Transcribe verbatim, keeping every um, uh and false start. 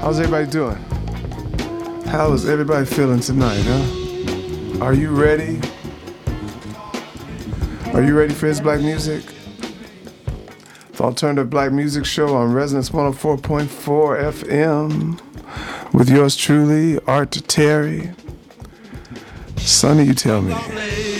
How's everybody doing? How is everybody feeling tonight, huh? Are you ready? Are you ready for his black music? The Alternative Black Music Show on Resonance one oh four point four F M with yours truly, Art Terry. Sonny, you tell me.